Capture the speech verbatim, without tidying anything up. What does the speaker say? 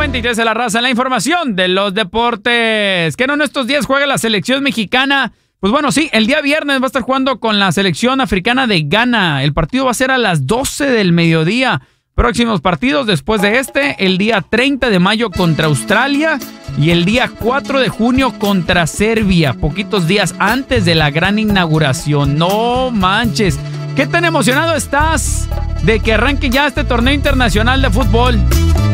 noventa y tres de la raza, la información de los deportes. Que no en estos días juega la selección mexicana. Pues bueno, sí, el día viernes va a estar jugando con la selección africana de Ghana. El partido va a ser a las doce del mediodía. Próximos partidos después de este, el día treinta de mayo contra Australia y el día cuatro de junio contra Serbia, poquitos días antes de la gran inauguración. No manches, ¿qué tan emocionado estás de que arranque ya este torneo internacional de fútbol?